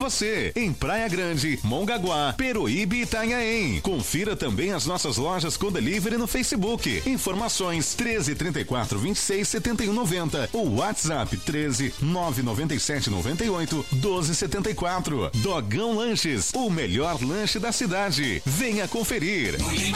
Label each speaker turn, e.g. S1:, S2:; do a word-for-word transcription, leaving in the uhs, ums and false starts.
S1: você, em Praia Grande, Mongaguá, Peruíbe e Itanhaém. Confira também as nossas lojas com delivery no Facebook. Informações treze, trinta e quatro, vinte e seis, setenta e um, noventa ou WhatsApp treze, nove nove sete, noventa e oito, doze, setenta e quatro. Dogão Lanches, o melhor lanche da cidade. Venha conferir.